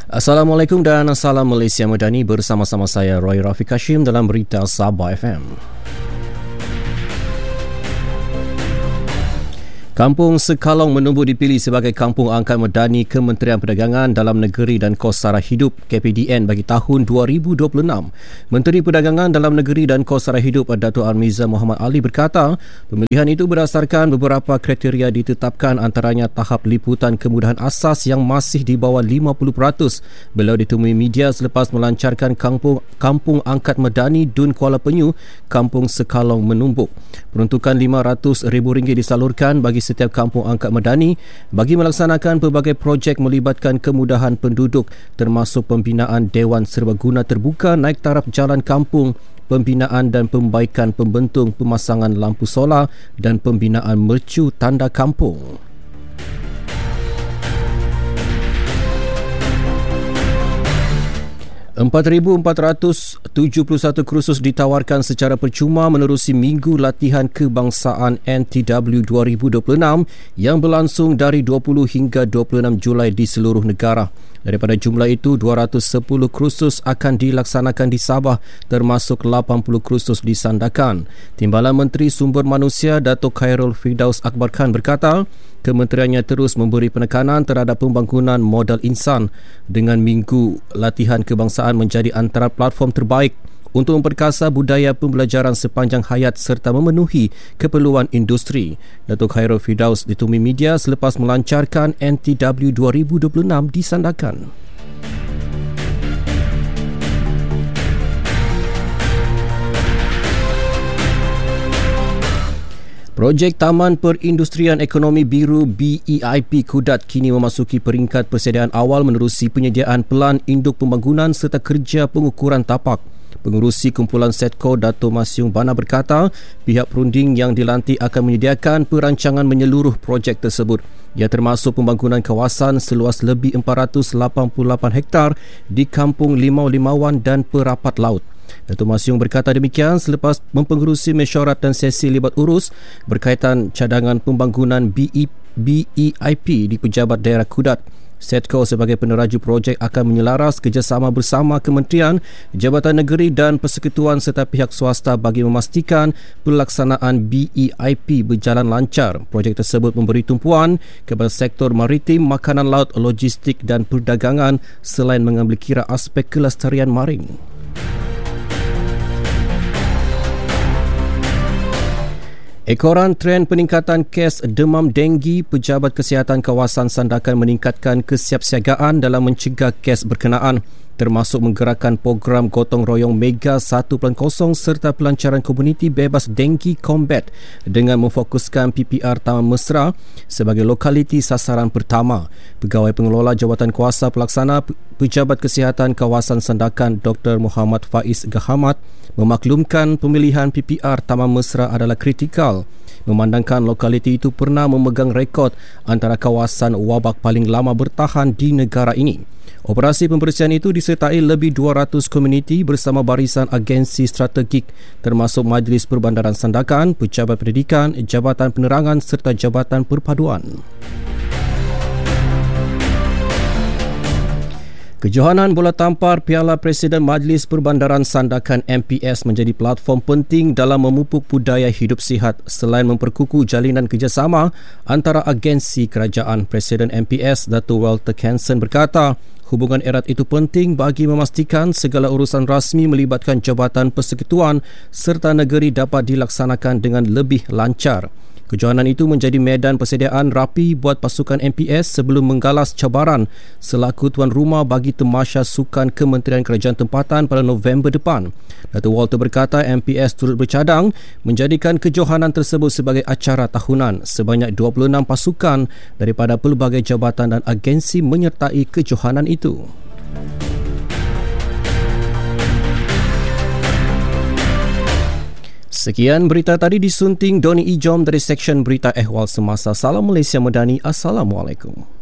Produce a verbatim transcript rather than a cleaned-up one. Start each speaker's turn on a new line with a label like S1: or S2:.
S1: Assalamualaikum dan Salam Malaysia Madani, bersama-sama saya Roy Rafiq Hashim dalam Berita Sabah F M. Kampung Sekalong Menumbuh dipilih sebagai Kampung Angkat Medani Kementerian Perdagangan Dalam Negeri dan Kos Sara Hidup K P D N bagi tahun dua ribu dua puluh enam. Menteri Perdagangan Dalam Negeri dan Kos Sara Hidup Dato' Armiza Muhammad Ali berkata, pemilihan itu berdasarkan beberapa kriteria ditetapkan, antaranya tahap liputan kemudahan asas yang masih di bawah lima puluh peratus. Beliau ditemui media selepas melancarkan Kampung Kampung Angkat Medani Dun Kuala Penyu, Kampung Sekalong Menumbuh. Peruntukan lima ratus ribu ringgit disalurkan bagi setiap kampung angkat medani bagi melaksanakan pelbagai projek melibatkan kemudahan penduduk, termasuk pembinaan Dewan Serbaguna Terbuka naik taraf jalan kampung, pembinaan dan pembaikan pembentung pemasangan lampu solar dan pembinaan mercu tanda kampung. empat ribu empat ratus tujuh puluh satu kursus ditawarkan secara percuma menerusi Minggu Latihan Kebangsaan N T W dua ribu dua puluh enam yang berlangsung dari dua puluh hingga dua puluh enam Julai di seluruh negara. Daripada jumlah itu, dua ratus sepuluh kursus akan dilaksanakan di Sabah, termasuk lapan puluh kursus di Sandakan. Timbalan Menteri Sumber Manusia Datuk Khairul Firdaus Akbar Khan berkata, kementeriannya terus memberi penekanan terhadap pembangunan modal insan dengan Minggu Latihan Kebangsaan menjadi antara platform terbaik untuk memperkasa budaya pembelajaran sepanjang hayat serta memenuhi keperluan industri. Datuk Khairul Firdaus ditemui media selepas melancarkan N T W dua ribu dua puluh enam di Sandakan. Projek Taman Perindustrian Ekonomi Biru B E I P Kudat kini memasuki peringkat persediaan awal menerusi penyediaan pelan induk pembangunan serta kerja pengukuran tapak. Pengurusi kumpulan Setco Dato' Masyung Bana berkata, pihak perunding yang dilantik akan menyediakan perancangan menyeluruh projek tersebut. Ia termasuk pembangunan kawasan seluas lebih empat ratus lapan puluh lapan hektar di Kampung Limau-Limauan dan Perapat Laut. Dato' Masyung berkata demikian selepas mempengerusi mesyuarat dan sesi libat urus berkaitan cadangan pembangunan B E I P di Pejabat Daerah Kudat. Setco sebagai peneraju projek akan menyelaras kerjasama bersama Kementerian, Jabatan Negeri dan Persekutuan serta pihak swasta bagi memastikan pelaksanaan B E I P berjalan lancar. Projek tersebut memberi tumpuan kepada sektor maritim, makanan laut, logistik dan perdagangan selain mengambil kira aspek kelestarian maring. Ekoran tren peningkatan kes demam denggi, Pejabat Kesihatan Kawasan Sandakan meningkatkan kesiapsiagaan dalam mencegah kes berkenaan, termasuk menggerakkan program gotong royong Mega satu titik kosong serta pelancaran komuniti bebas denggi Combat dengan memfokuskan P P R Taman Mesra sebagai lokaliti sasaran pertama. Pegawai Pengelola Jawatan Kuasa Pelaksana Pejabat Kesihatan Kawasan Sandakan Doktor Muhammad Faiz Gahamat memaklumkan pemilihan P P R Taman Mesra adalah kritikal, memandangkan lokaliti itu pernah memegang rekod antara kawasan wabak paling lama bertahan di negara ini. Operasi pembersihan itu disertai lebih dua ratus komuniti bersama barisan agensi strategik termasuk Majlis Perbandaran Sandakan, Pejabat Pendidikan, Jabatan Penerangan serta Jabatan Perpaduan. Kejohanan bola tampar Piala Presiden Majlis Perbandaran Sandakan M P S menjadi platform penting dalam memupuk budaya hidup sihat selain memperkukuh jalinan kerjasama antara agensi kerajaan. Presiden M P S Dato' Walter Kenson berkata, hubungan erat itu penting bagi memastikan segala urusan rasmi melibatkan Jabatan Persekutuan serta negeri dapat dilaksanakan dengan lebih lancar. Kejohanan itu menjadi medan persediaan rapi buat pasukan M P S sebelum menggalas cabaran selaku tuan rumah bagi Tamasya Sukan Kementerian Kerajaan Tempatan pada November depan. Dato' Walter berkata M P S turut bercadang menjadikan kejohanan tersebut sebagai acara tahunan. Sebanyak dua puluh enam pasukan daripada pelbagai jabatan dan agensi menyertai kejohanan itu. Sekian berita tadi disunting Doni Ijom dari Seksyen Berita Ehwal Semasa. Salam Malaysia Madani. Assalamualaikum.